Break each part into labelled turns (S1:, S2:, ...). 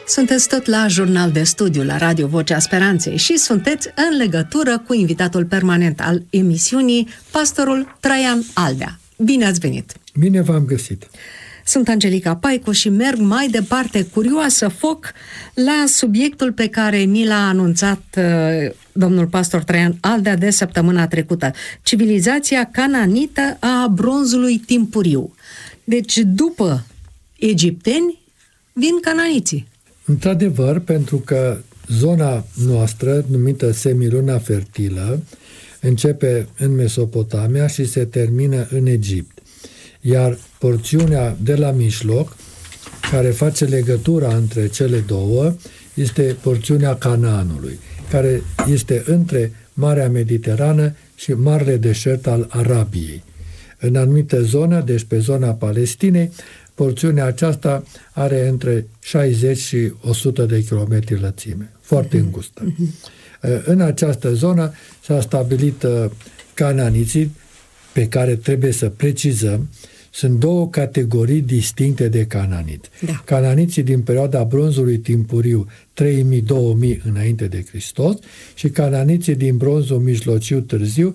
S1: Sunteți tot la Jurnal de Studiu, la Radio Vocea Speranței și sunteți în legătură cu invitatul permanent al emisiunii, pastorul Traian Aldea. Bine ați venit!
S2: Bine v-am găsit!
S1: Sunt Angelica Paicu și merg mai departe, curioasă foc, la subiectul pe care ni l-a anunțat domnul pastor Traian Aldea de săptămâna trecută. Civilizația cananită a bronzului timpuriu. Deci, după egipteni, vin cananiții.
S2: Într-adevăr, pentru că zona noastră, numită semiluna fertilă, începe în Mesopotamia și se termină în Egipt. Iar porțiunea de la mijloc, care face legătura între cele două, este porțiunea Canaanului, care este între Marea Mediterană și Marele Deșert al Arabiei. În anumite zone, deci pe zona Palestinei, porțiunea aceasta are între 60 și 100 de kilometri lățime, foarte îngustă. În această zonă s-a stabilit cananiții, pe care trebuie să precizăm. Sunt două categorii distincte de cananiți. Da. Cananiții din perioada bronzului timpuriu, 3000-2000 înainte de Hristos, și cananiții din bronzul mijlociu târziu,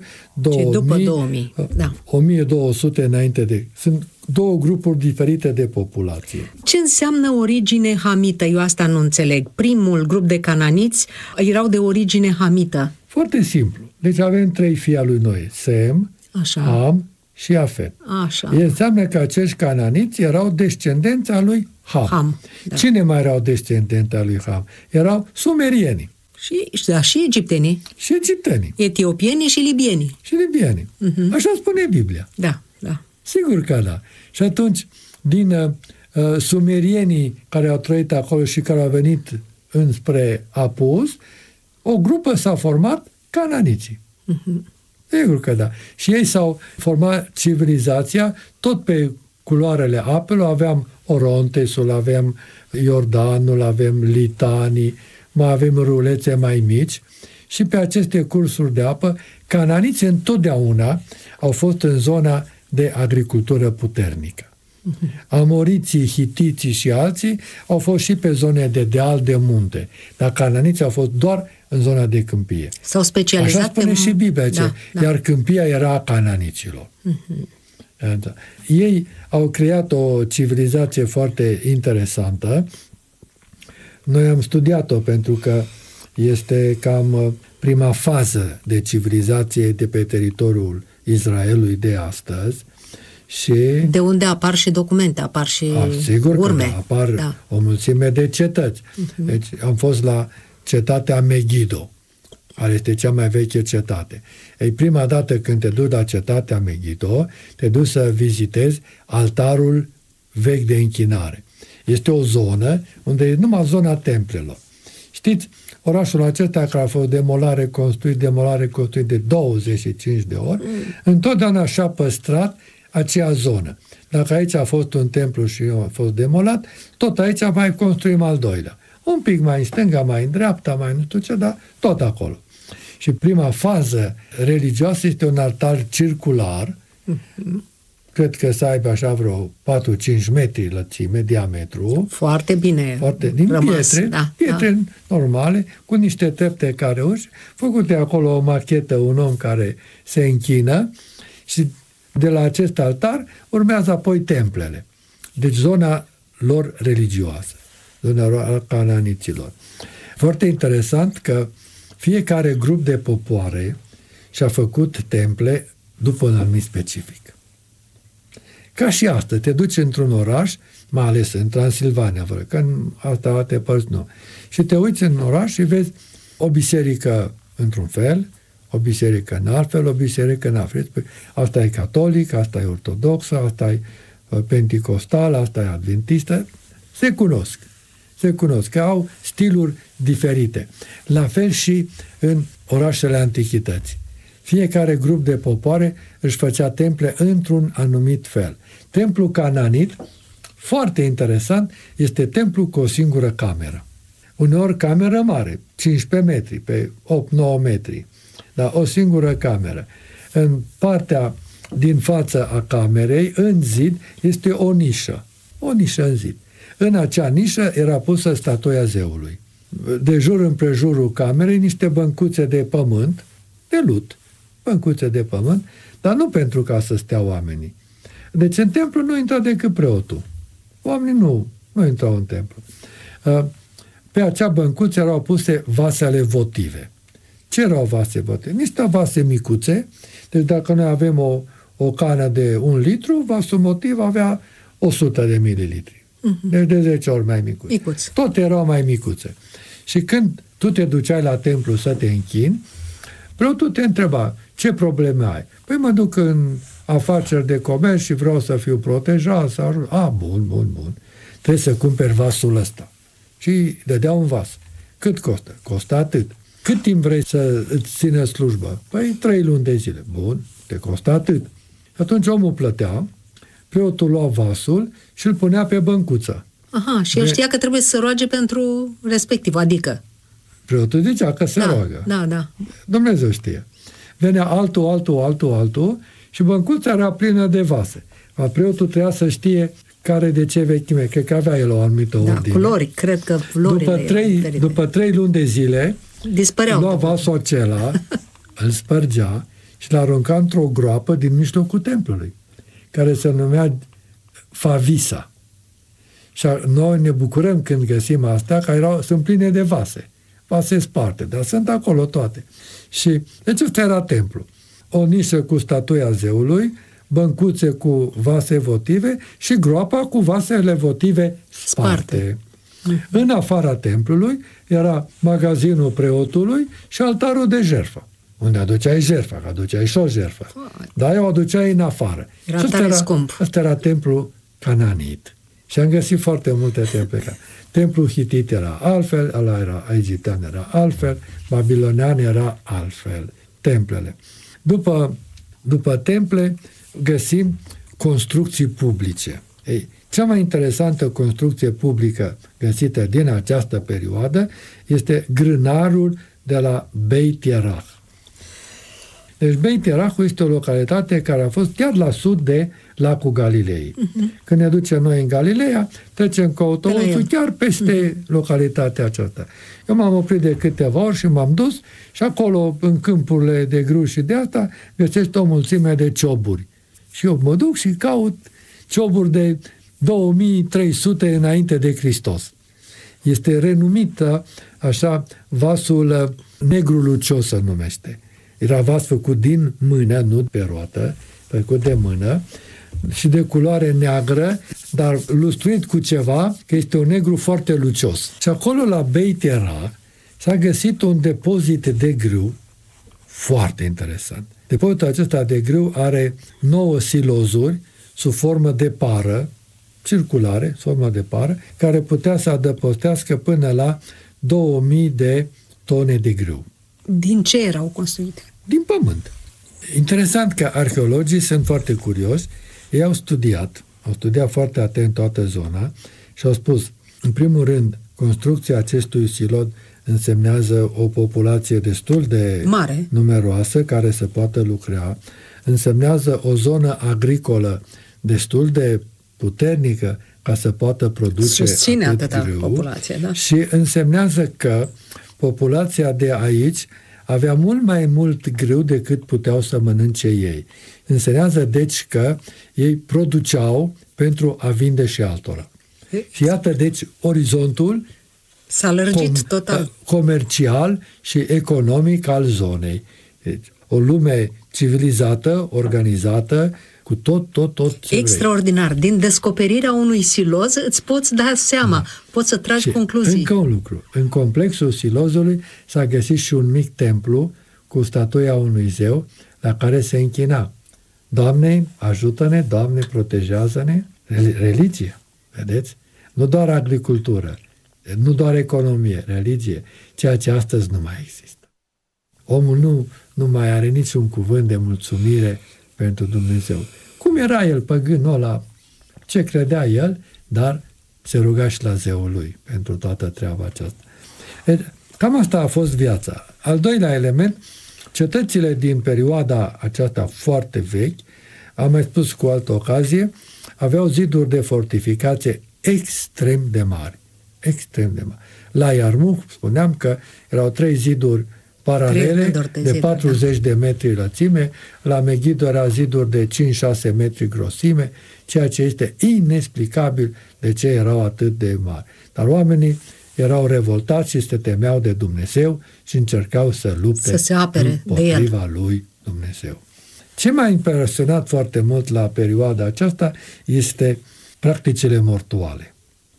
S2: 2000, da. 1200 înainte de... Sunt două grupuri diferite de populație.
S1: Ce înseamnă origine hamită? Eu asta nu înțeleg. Primul grup de cananiți erau de origine hamită.
S2: Foarte simplu. Deci avem trei fii al lui Noe. Sem, Ham și Afet.
S1: Așa.
S2: Înseamnă că acești cananiți erau descendenți al lui Ham. Da. Cine mai erau descendenți al lui Ham? Erau sumerienii.
S1: Și egiptenii.
S2: Și egiptenii.
S1: Etiopienii și libienii.
S2: Și libienii. Așa spune Biblia.
S1: Da.
S2: Sigur că da. Și atunci, din sumerienii care au trăit acolo și care au venit înspre Apus, o grupă s-a format cananiții. Sigur că da. Și ei s-au format civilizația tot pe culoarele apelor. Aveam Orontesul, aveam Iordanul, avem litanii, mai avem râulețe mai mici. Și pe aceste cursuri de apă, cananiții întotdeauna au fost în zona de agricultură puternică. Amoriții, hitiții și alții au fost și pe zone de deal, de munte. Dar cananiții au fost doar în zona de câmpie.
S1: S-au specializat.
S2: Așa spune și Biblia, da. Iar câmpia era a cananiților. Da. Ei au creat o civilizație foarte interesantă. Noi am studiat-o pentru că este cam prima fază de civilizație de pe teritoriul Israelului de astăzi. Și
S1: de unde apar și documente, apar și
S2: sigur
S1: urme.
S2: Că apar o mulțime de cetăți. Deci am fost la cetatea Megiddo, care este cea mai veche cetate. Ei, prima dată când te duci la cetatea Megiddo, te duci să vizitezi altarul vechi de închinare. Este o zonă unde e numai zona templelor. Știți, orașul acesta care a fost demolare construit de 25 de ori, întotdeauna și-a păstrat acea zonă. Dacă aici a fost un templu și a fost demolat, tot aici mai construim al doilea. Un pic mai în stânga, mai în dreapta, mai nu știu ce, dar tot acolo. Și prima fază religioasă este un altar circular, cred că să aibă așa vreo 4-5 metri lățime, diametru.
S1: Foarte bine
S2: din
S1: rămas,
S2: pietre normale, cu niște trepte care urci, făcute acolo o machetă, un om care se închină și de la acest altar urmează apoi templele. Deci zona lor religioasă, zona cananiților. Foarte interesant că fiecare grup de popoare și-a făcut temple după un anumit specific. Ca și astăzi, te duci într-un oraș, mai ales în Transilvania, că în alte părți nu. Și te uiți în oraș și vezi o biserică într-un fel, o biserică în altfel, o biserică în altfel. Asta e catolic, asta e ortodoxă, asta e penticostală, asta e adventistă. Se cunosc, că au stiluri diferite. La fel și în orașele antichității. Fiecare grup de popoare își făcea temple într-un anumit fel. Templul cananit, foarte interesant, este templu cu o singură cameră. Uneori cameră mare, 15 metri, pe 8-9 metri. Dar o singură cameră. În partea din față a camerei, în zid, este o nișă în zid. În acea nișă era pusă statuia zeului. De jur împrejurul camerei niște băncuțe de pământ, de lut, băncuțe de pământ, dar nu pentru ca să stea oamenii. Deci în templu nu intra decât preotul. Oamenii nu intrau în templu. Pe acea băncuță erau puse vasele votive. Ce erau vase votive? Niște vase micuțe. Deci dacă noi avem o cană de 1 litru, vasul votiv avea 100 de mililitri. Deci de 10 ori mai micuțe. Tot erau mai micuțe. Și când tu te duceai la templu să te închini, preotul te întreba, ce probleme ai? Păi mă duc în afaceri de comerț și vreau să fiu protejat. Bun. Trebuie să cumperi vasul ăsta. Și îi dădea un vas. Cât costă? Costă atât. Cât timp vrei să îți țină slujbă? Păi 3 luni de zile. Bun, te costă atât. Atunci omul plătea, preotul lua vasul și îl punea pe băncuță.
S1: Aha, și el știa că trebuie să se roage pentru respectiv, adică...
S2: Preotul zicea că se roagă.
S1: Da.
S2: Dumnezeu știe. Venea altul și băncuța era plină de vase. Preotul trebuia să știe care de ce vechime, cred că avea el o anumită ordine.
S1: Culori, cred că culorile
S2: după 3 luni de zile
S1: dispăreau.
S2: Lua vasul acela, îl spărgea și l-arunca într-o groapă din mijlocul templului, care se numea Favisa. Și noi ne bucurăm când găsim astea, că sunt pline de vase sparte, dar sunt acolo toate. Și deci ăsta era templu. O nișă cu statuia zeului, băncuțe cu vase votive și groapa cu vasele votive sparte. În afara templului era magazinul preotului și altarul de jertfă, unde aduceai jertfa, că aduceai și o jertfă. Dar o aduceai în afară.
S1: Era tare scump.
S2: Ăsta era templul cananit. Și am găsit foarte multe temple. Templul hitit era altfel, ăla era egiptean era altfel, babilonian era altfel. Templele. După temple găsim construcții publice. Cea mai interesantă construcție publică găsită din această perioadă este grânarul de la Beit Yarach. Deci Beit Yarach este o localitate care a fost chiar la sud de lacul Galilei. Când ne ducem noi în Galileea, trecem cu autobuzul chiar peste localitatea aceasta. Eu m-am oprit de câteva ori și m-am dus și acolo, în câmpurile de grâu și de asta, găsești o mulțime de cioburi. Și eu mă duc și caut cioburi de 2300 înainte de Hristos. Este renumită așa vasul negru lucios se numește. Era vas făcut din mână, nu pe roată, făcut de mână și de culoare neagră, dar lustruit cu ceva, că este un negru foarte lucios. Și acolo la Beit Yarach s-a găsit un depozit de grâu foarte interesant. Depozitul acesta de grâu are 9 silozuri sub formă de pară, circulare, sub formă de pară, care putea să adăpostească până la 2000 de tone de grâu.
S1: Din ce erau construite?
S2: Din pământ. Interesant că arheologii sunt foarte curioși, ei au studiat foarte atent toată zona și au spus, în primul rând, construcția acestui silod însemnează o populație destul de
S1: mare,
S2: numeroasă, care să poată lucra, însemnează o zonă agricolă destul de puternică ca să poată produce
S1: atâta populație, da?
S2: Și însemnează că populația de aici avea mult mai mult grâu decât puteau să mănânce ei. Însemnează deci că ei produceau pentru a vinde și altora. Și iată deci orizontul
S1: s-a lărgit total
S2: comercial și economic al zonei. Deci, o lume civilizată, organizată, cu tot ce
S1: extraordinar. Vrei. Din descoperirea unui siloz îți poți da seama, poți să tragi concluzii.
S2: Încă un lucru. În complexul silozului s-a găsit și un mic templu cu statuia unui zeu la care se închina. Doamne, ajută-ne, Doamne, protejează-ne. Religie, vedeți? Nu doar agricultură, nu doar economie, religie, ceea ce astăzi nu mai există. Omul nu mai are niciun cuvânt de mulțumire pentru Dumnezeu. Cum era el păgânul ăla, ce credea el, dar se ruga și la zeul lui pentru toată treaba aceasta. Cam asta a fost viața. Al doilea element, cetățile din perioada aceasta foarte vechi, am mai spus cu altă ocazie, aveau ziduri de fortificație extrem de mari. Extrem de mari. La Iarmuch spuneam că erau 3 ziduri paralele de 40 de metri lățime, la Megiddo era ziduri de 5-6 metri grosime, ceea ce este inexplicabil de ce erau atât de mari. Dar oamenii erau revoltați și se temeau de Dumnezeu și încercau să lupte
S1: să se apere
S2: împotriva lui Dumnezeu. Ce m-a impresionat foarte mult la perioada aceasta este practicile mortuale.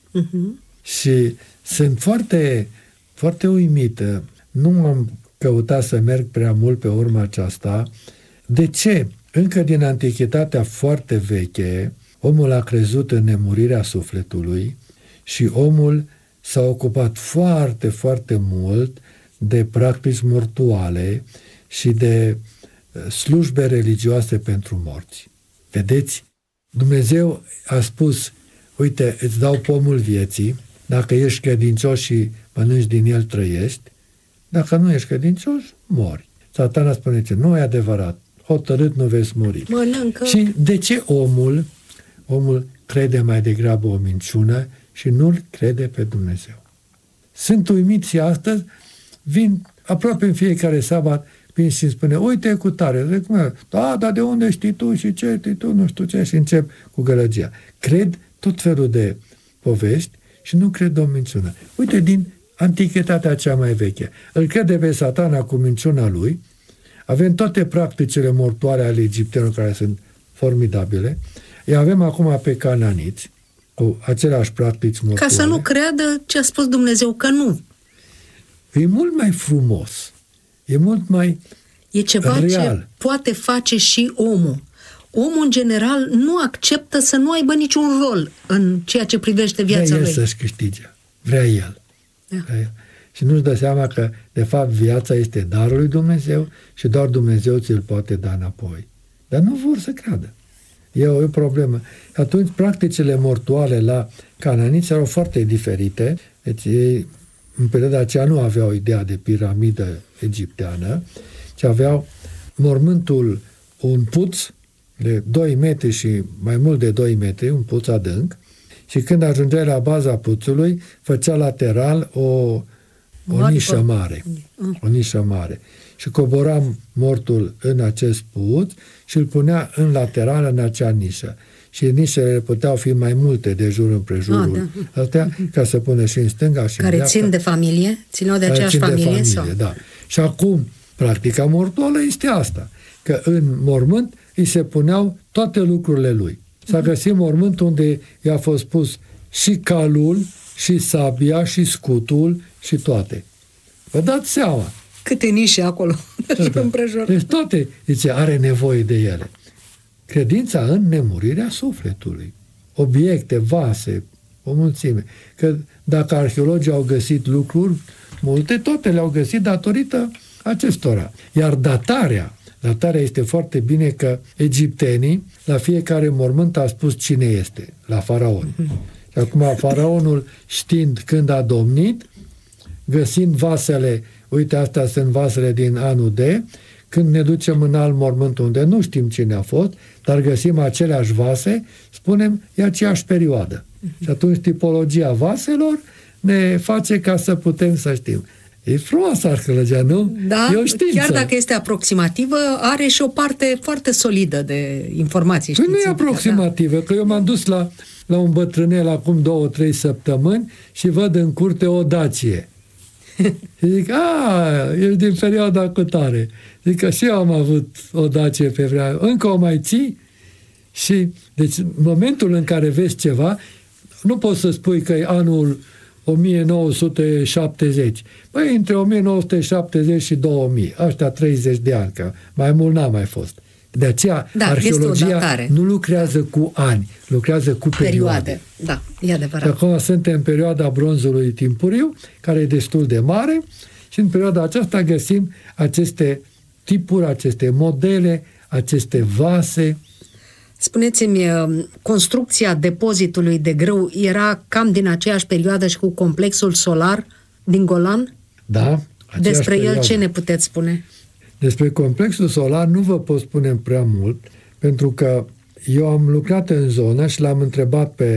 S2: Și sunt foarte, foarte uimită. Nu am căutat să merg prea mult pe urma aceasta. De ce? Încă din antichitatea foarte veche, omul a crezut în nemurirea sufletului și omul s-a ocupat foarte, foarte mult de practici mortuale și de slujbe religioase pentru morți. Vedeți? Dumnezeu a spus, uite, îți dau pomul vieții, dacă ești credincios și mănânci din el, trăiești, dacă nu ești credincios, mori. Satana spune că nu e adevărat, hotărât nu veți muri.
S1: Mănâncă.
S2: Și de ce omul crede mai degrabă o minciună și nu-L crede pe Dumnezeu? Sunt uimit și astăzi, vin aproape în fiecare sabat, vin și îmi spune, uite cu tare. Zic, da, dar de unde știi tu și ce știi tu, nu știu ce, și încep cu gălăgia. Cred tot felul de povești și nu cred o minciună. Uite, din antichitatea cea mai veche. Îl crede pe Satana cu minciuna lui, avem toate practicile mortoare ale egiptenilor care sunt formidabile, îi avem acum pe cananiți, cu aceleași practici mortoare.
S1: Ca să nu creadă ce a spus Dumnezeu că nu.
S2: E mult mai frumos. E mult mai
S1: e ceva
S2: real.
S1: Ce poate face și omul. Omul, în general, nu acceptă să nu aibă niciun rol în ceea ce privește viața
S2: vrea el
S1: lui.
S2: Să-și câștige. Vrea el. Vrea el. Și nu-și dă seama că, de fapt, viața este darul lui Dumnezeu și doar Dumnezeu ți-l poate da înapoi. Dar nu vor să creadă. E o problemă. Atunci, practicile mortuale la cananiți erau foarte diferite. Deci ei, în perioada aceea, nu aveau ideea de piramidă egipteană, ci aveau mormântul, un puț de 2 metri și mai mult de 2 metri, un puț adânc, și când ajungea la baza puțului, făcea lateral o nișă mare. O nișă mare. Și cobora mortul în acest puț și îl punea în lateral în acea nișă. Și nișele puteau fi mai multe de jur împrejurul astea, ca să pună și în stânga și
S1: care
S2: în dreapta.
S1: Țin de familie? Țineau de aceeași familie? Sau?
S2: Da. Și acum, practica mortuală este asta, că în mormânt îi se puneau toate lucrurile lui. S-a găsit mormânt unde i-a fost pus și calul, și sabia, și scutul, și toate. Vă dați seama.
S1: Câte nișe acolo și împrejur.
S2: Deci toate, zice, are nevoie de ele. Credința în nemurirea sufletului. Obiecte, vase, o mulțime. Că dacă arheologii au găsit lucruri, multe, toate le-au găsit datorită acestora. Iar datarea este foarte bine, că egiptenii la fiecare mormânt a spus cine este, la faraon. Și acum faraonul, știind când a domnit, găsind vasele, uite, astea sunt vasele din anul D, când ne ducem în alt mormânt unde nu știm cine a fost, dar găsim aceleași vase, spunem, e aceeași perioadă. Și atunci tipologia vaselor ne face ca să putem să știm. E frumoasă arheologia, nu?
S1: Da,
S2: e o știință.
S1: Chiar dacă este aproximativă, are și o parte foarte solidă de informații științifice.
S2: Nu e aproximativă, că eu m-am dus la un bătrânel acum 2-3 săptămâni și văd în curte o Dacie. Și zic, ești din perioada cu tare. Zic că și eu am avut o Dacie pe vremea. Încă o mai ții? Și, deci, în momentul în care vezi ceva, nu poți să spui că e anul 1970. Băi, între 1970 și 2000. Ăștia 30 de ani, că mai mult n-a mai fost. De aceea, arheologia nu lucrează cu ani, lucrează cu perioade.
S1: Da, e adevărat.
S2: Și acum suntem în perioada bronzului timpuriu, care e destul de mare, și în perioada aceasta găsim aceste tipuri, aceste modele, aceste vase.
S1: Spuneți-mi, construcția depozitului de grâu era cam din aceeași perioadă și cu complexul solar din Golan?
S2: Da.
S1: Despre el ce ne puteți spune?
S2: Despre complexul solar nu vă pot spune prea mult, pentru că eu am lucrat în zonă și l-am întrebat pe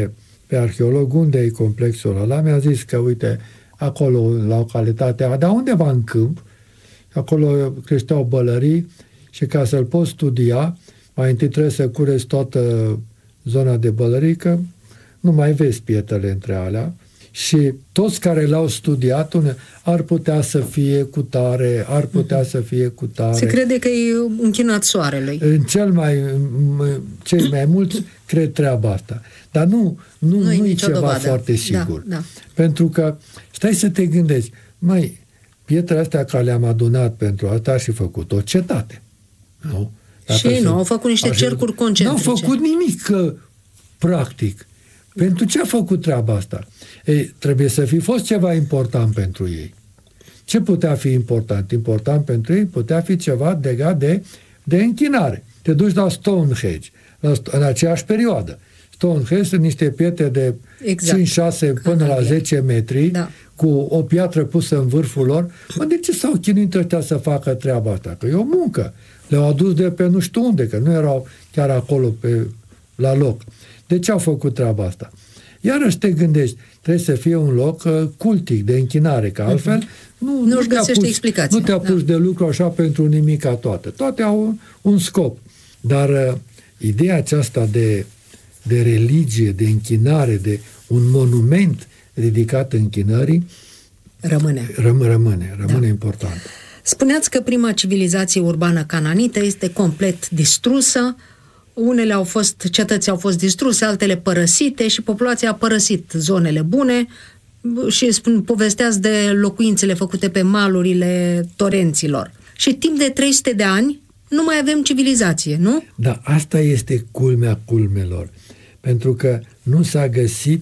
S2: pe arheolog unde e complexul ăla. Mi-a zis că, uite, acolo, la localitatea, dar undeva în câmp, acolo creșteau bălării și ca să-l poți studia, mai întâi trebuie să cureți toată zona de bălării, că nu mai vezi pietrele între alea. Și toți care l-au studiat ar putea să fie cu tare, ar putea să fie cu tare.
S1: Se crede că e închinat soarelui.
S2: În cei mai mulți cred treaba asta. Dar nu e ceva
S1: dovadă.
S2: Foarte sigur.
S1: Da.
S2: Pentru că stai să te gândești, pietrele astea care le-am adunat pentru asta ar fi făcut o cetate. Nu?
S1: Și ei nu, au făcut niște cercuri concentrice.
S2: N-au făcut nimic practic. Pentru ce a făcut treaba asta? Ei, trebuie să fi fost ceva important pentru ei. Ce putea fi important? Important pentru ei putea fi ceva legat de închinare. Te duci la Stonehenge, în aceeași perioadă. Stonehenge sunt niște pietre de 5-6 până la 10 metri, cu o piatră pusă în vârful lor. De ce s-au chinuit ăștia să facă treaba asta? Că e o muncă. Le-au adus de pe nu știu unde, că nu erau chiar acolo la loc. De ce au făcut treaba asta? Iarăși te gândești, trebuie să fie un loc cultic, de închinare, că altfel
S1: nu-și găsește explicație.
S2: Nu te apuci de lucru așa pentru nimica toate. Toate au un scop. Dar ideea aceasta de religie, de închinare, de un monument ridicat închinării, rămâne important.
S1: Spuneați că prima civilizație urbană cananită este complet distrusă. Unele cetăți au fost distruse, altele părăsite și populația a părăsit zonele bune și povesteați de locuințele făcute pe malurile torenților. Și timp de 300 de ani nu mai avem civilizație, nu?
S2: Da, asta este culmea culmelor. Pentru că nu s-a găsit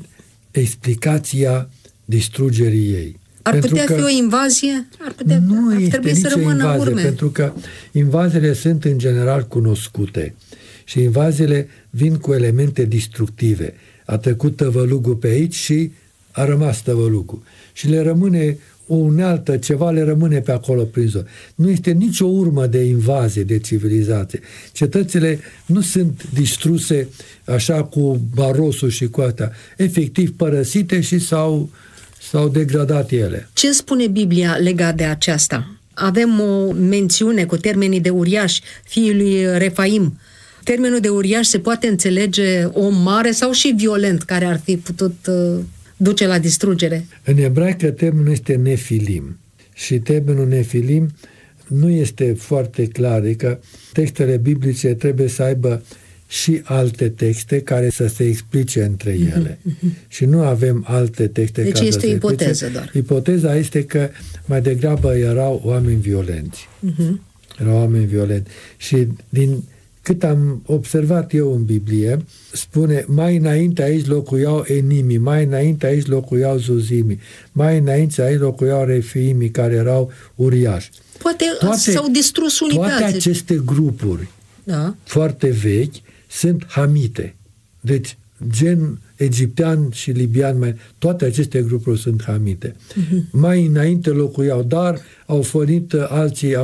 S2: explicația distrugerii ei.
S1: Ar putea fi o invazie?
S2: Nu este
S1: trebui să rămână
S2: invazie,
S1: urme.
S2: pentru că invaziile sunt în general cunoscute. Și invaziile vin cu elemente destructive. A trecut tăvălugul pe aici și a rămas tăvălugul. Și le rămâne o unealtă, ceva le rămâne pe acolo prin zonă. Nu este nicio urmă de invazie, de civilizație. Cetățile nu sunt distruse așa cu barosul și cu astea. Efectiv părăsite și s-au degradat ele.
S1: Ce spune Biblia legat de aceasta? Avem o mențiune cu termenii de uriaș, fiul lui Refaim. Termenul de uriaș se poate înțelege om mare sau și violent, care ar fi putut duce la distrugere?
S2: În ebraică termenul este nefilim. Și termenul nefilim nu este foarte clar, adică textele biblice trebuie să aibă și alte texte care să se explice între ele. Și nu avem alte texte
S1: deci
S2: care
S1: este
S2: să se
S1: ipoteză
S2: explice.
S1: doar.
S2: Ipoteza este că mai degrabă erau oameni violenți. Erau oameni violenți. Și din cât am observat eu în Biblie, spune, mai înainte aici locuiau enimii, mai înainte aici locuiau zuzimii, mai înainte aici locuiau refiimii, care erau uriași.
S1: Poate s-au distrus unii pe alții.
S2: Toate aceste grupuri foarte vechi sunt hamite. Deci, gen egiptean și libian, toate aceste grupuri sunt hamite. Mai înainte locuiau, dar au venit alții.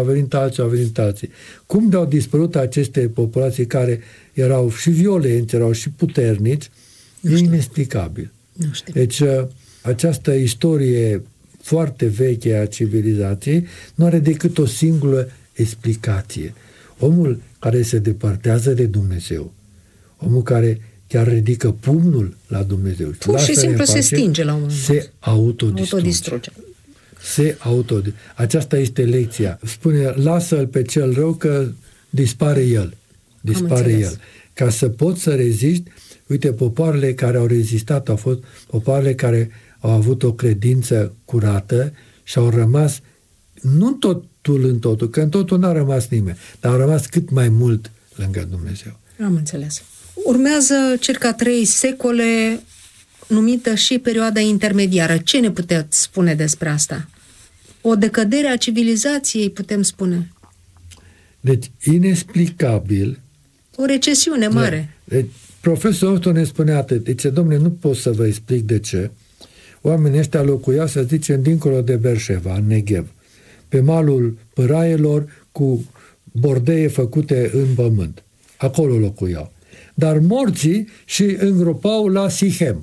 S2: Cum de-au dispărut aceste populații care erau și violenți, erau și puternici, e inexplicabil. Deci, această istorie foarte veche a civilizației nu are decât o singură explicație. Omul care se depărtează de Dumnezeu, omul care chiar ridică pumnul la Dumnezeu.
S1: Pur și simplu se stinge la un moment.
S2: Se autodistruge. Aceasta este lecția. Spune, lasă-l pe cel rău că dispare el. Ca să poți să reziști, uite, popoarele care au rezistat au fost popoarele care au avut o credință curată și au rămas, nu totul în totul, că în totul n-a rămas nimeni, dar au rămas cât mai mult lângă Dumnezeu.
S1: Am înțeles. Urmează circa 3 secole, numită și perioada intermediară. Ce ne puteți spune despre asta? O decădere a civilizației, putem spune.
S2: Deci, inexplicabil.
S1: O recesiune mare.
S2: Deci, profesorul nostru ne spunea atât. Deci, dom'le, nu pot să vă explic de ce. Oamenii ăștia locuiau, să zicem, dincolo de Berșeva, în Negev, pe malul pâraielor, cu bordeie făcute în pământ. Acolo locuiau. Dar morții și îngropau la Sichem.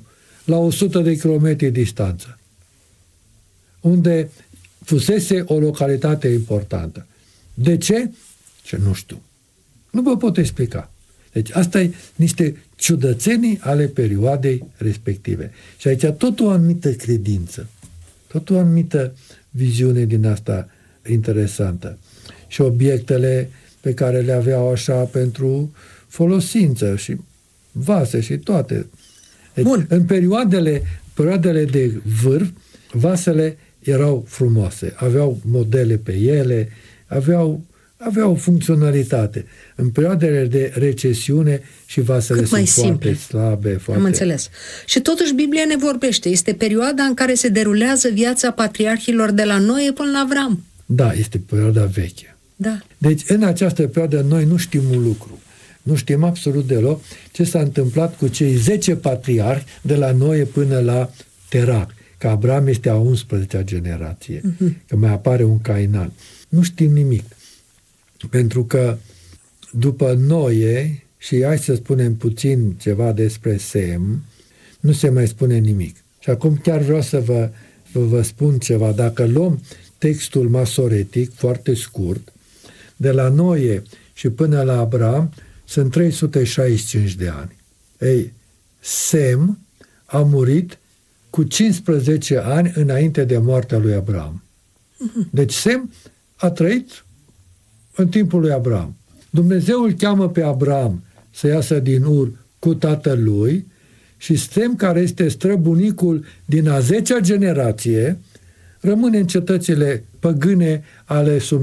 S2: la 100 de kilometri distanță, unde fusese o localitate importantă. De ce? Ce nu știu. Nu vă pot explica. Deci asta e niște ciudățenii ale perioadei respective. Și aici tot o anumită credință, tot o anumită viziune din asta interesantă. Și obiectele pe care le aveau așa pentru folosință și vase și toate. Deci, în perioadele de vârf, vasele erau frumoase, aveau modele pe ele, aveau funcționalitate. În perioadele de recesiune și vasele sunt foarte slabe. Foarte...
S1: Am înțeles. Și totuși Biblia ne vorbește. Este perioada în care se derulează viața patriarhilor de la Noe până la Avram.
S2: Da, este perioada veche.
S1: Da.
S2: Deci în această perioadă noi nu știm un lucru. Nu știm absolut deloc ce s-a întâmplat cu cei 10 patriarhi de la Noe până la Terac. Că Abraham este a 11-a generație. Că mai apare un Cainan. Nu știm nimic. Pentru că după Noe, și hai să spunem puțin ceva despre Sem, nu se mai spune nimic. Și acum chiar vreau să vă spun ceva. Dacă luăm textul masoretic, foarte scurt, de la Noe și până la Abraham, sunt 365 de ani. Ei, Sem a murit cu 15 ani înainte de moartea lui Abraham. Deci Sem a trăit în timpul lui Abraham. Dumnezeu îl cheamă pe Abraham să iasă din Ur cu tatălui și Sem, care este străbunicul din a 10-a generație, rămâne în cetățile păgâne ale